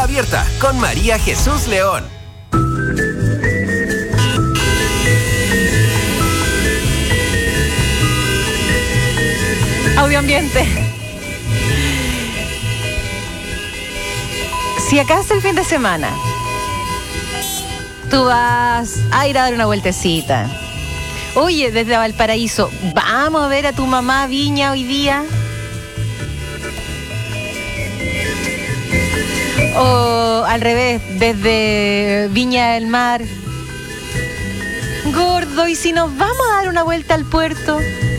Abierta con María Jesús León. Audio ambiente. Si acaso el fin de semana tú vas a ir a dar una vueltecita, oye, desde Valparaíso, vamos a ver a tu mamá Viña hoy día. O al revés, desde Viña del Mar. Gordo, ¿y si nos vamos a dar una vuelta al puerto?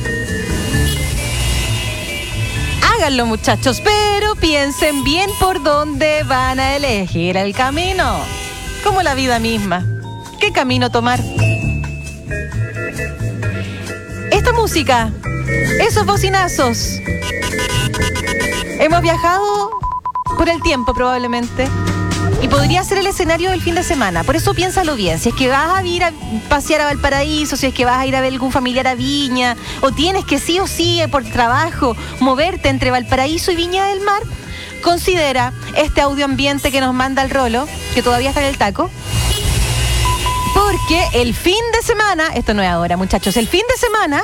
Háganlo, muchachos, pero piensen bien por dónde van a elegir el camino. Como la vida misma. ¿Qué camino tomar? Esta música, esos bocinazos. Hemos viajado por el tiempo probablemente y podría ser el escenario del fin de semana. Por eso piénsalo bien. Si es que vas a ir a pasear a Valparaíso, si es que vas a ir a ver algún familiar a Viña, o tienes que sí o sí por trabajo moverte entre Valparaíso y Viña del Mar, considera este audio ambiente que nos manda el Rolo, que todavía está en el taco, porque el fin de semana, esto no es ahora, muchachos, el fin de semana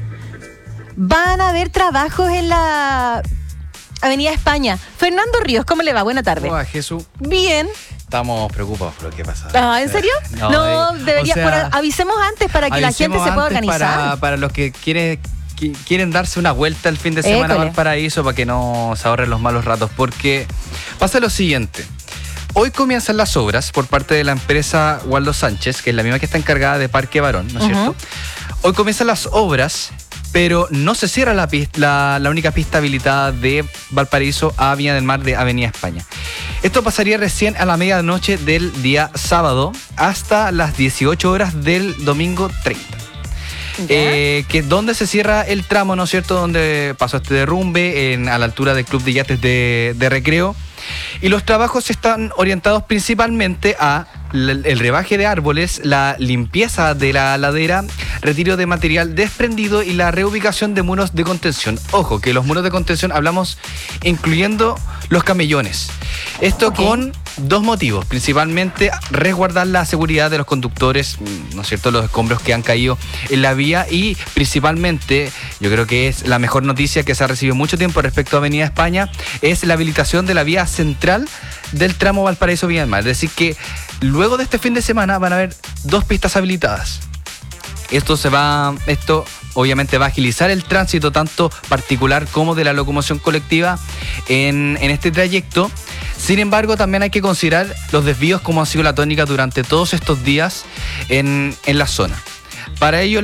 van a haber trabajos en la Avenida España. Fernando Ríos, ¿cómo le va? Buena tarde. Hola, Jesús. Bien. Estamos preocupados por lo que pasa. Ah, ¿en serio? No, deberías, avisemos antes para que la gente se pueda organizar. Para los que quieren darse una vuelta el fin de semana a Valparaíso, para que no se ahorren los malos ratos, porque pasa lo siguiente. Hoy comienzan las obras por parte de la empresa Waldo Sánchez, que es la misma que está encargada de Parque Barón, ¿no es cierto? Hoy comienzan las obras, pero no se cierra la única pista habilitada de Valparaíso a Viña del Mar de Avenida España. Esto pasaría recién a la medianoche del día sábado hasta las 18 horas del domingo 30. Que es donde se cierra el tramo, ¿no es cierto?, donde pasó este derrumbe a la altura del Club de Yates de Recreo. Y los trabajos están orientados principalmente a el rebaje de árboles, la limpieza de la ladera, retiro de material desprendido y la reubicación de muros de contención. Ojo, que los muros de contención hablamos incluyendo los camellones. Esto con dos motivos, principalmente resguardar la seguridad de los conductores, ¿no es cierto?, los escombros que han caído en la vía, y principalmente, yo creo que es la mejor noticia que se ha recibido mucho tiempo respecto a Avenida España, es la habilitación de la vía central del tramo Valparaíso-Viña del Mar. Es decir que luego de este fin de semana van a haber dos pistas habilitadas. Esto obviamente va a agilizar el tránsito tanto particular como de la locomoción colectiva en este trayecto. Sin embargo, también hay que considerar los desvíos, como ha sido la tónica durante todos estos días en la zona. Para ello,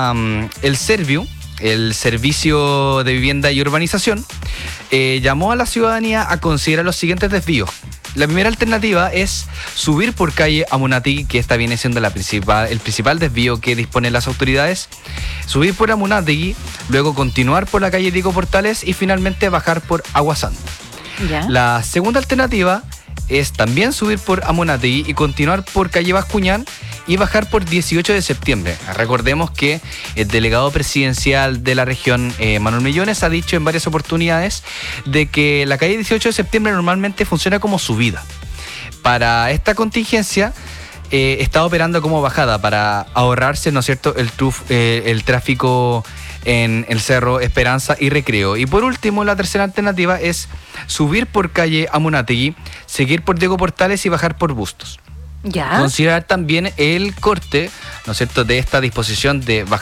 el Serviu, el Servicio de Vivienda y Urbanización, llamó a la ciudadanía a considerar los siguientes desvíos. La primera alternativa es subir por calle Amunátegui, que esta viene siendo el principal desvío que disponen las autoridades. Subir por Amunátegui, luego continuar por la calle Diego Portales y finalmente bajar por Agua Santa. ¿Ya? La segunda alternativa es también subir por Amunátegui y continuar por calle Bascuñán y bajar por 18 de septiembre. Recordemos que el delegado presidencial de la región, Manuel Millones, ha dicho en varias oportunidades de que la calle 18 de septiembre normalmente funciona como subida. Para esta contingencia está operando como bajada para ahorrarse, ¿no es cierto?, el tráfico en el Cerro Esperanza y Recreo. Y por último, la tercera alternativa es subir por calle Amunátegui, seguir por Diego Portales y bajar por Bustos. ¿Ya? Considerar también el corte, ¿no es cierto?, de esta disposición de bajar